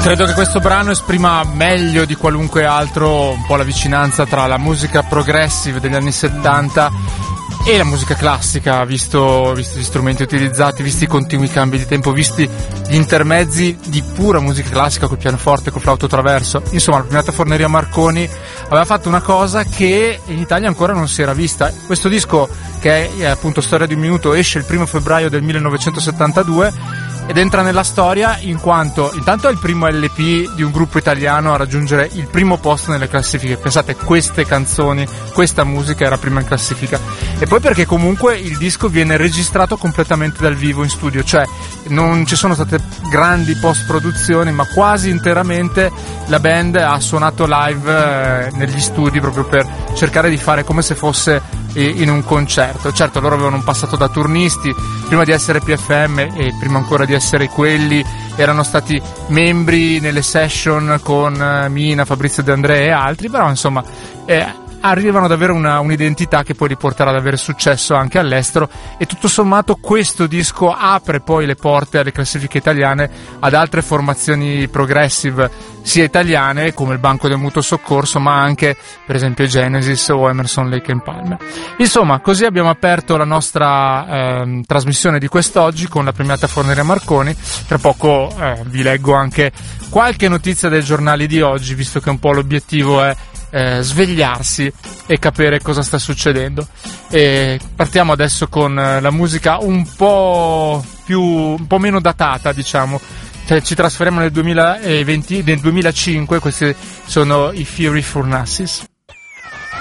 Credo che questo brano esprima meglio di qualunque altro un po' la vicinanza tra la musica progressive degli anni 70 e la musica classica, visto gli strumenti utilizzati, visti i continui cambi di tempo, visti gli intermezzi di pura musica classica col pianoforte, col flauto traverso. Insomma, la Premiata Forneria Marconi aveva fatto una cosa che in Italia ancora non si era vista. Questo disco, che è appunto Storia di un minuto, esce il 1 febbraio del 1972 ed entra nella storia in quanto intanto è il primo LP di un gruppo italiano a raggiungere il primo posto nelle classifiche. Pensate, queste canzoni, questa musica era prima in classifica. E poi perché comunque il disco viene registrato completamente dal vivo in studio, cioè non ci sono state grandi post produzioni, ma quasi interamente la band ha suonato live negli studi proprio per cercare di fare come se fosse in un concerto. Certo, loro avevano un passato da turnisti, prima di essere PFM e prima ancora di essere quelli erano stati membri nelle session con Mina, Fabrizio De André e altri, però insomma arrivano ad avere un'identità che poi li porterà ad avere successo anche all'estero, e tutto sommato questo disco apre poi le porte alle classifiche italiane ad altre formazioni progressive sia italiane come il Banco del Mutuo Soccorso, ma anche per esempio Genesis o Emerson, Lake and Palmer. Insomma, così abbiamo aperto la nostra trasmissione di quest'oggi con la Premiata Forneria Marconi. Tra poco vi leggo anche qualche notizia dei giornali di oggi, visto che un po' l'obiettivo è svegliarsi e capire cosa sta succedendo. E partiamo adesso con la musica un po' meno datata, diciamo. Cioè, ci trasferiamo nel 2020, nel 2005. Questi sono i Fury Furnaces.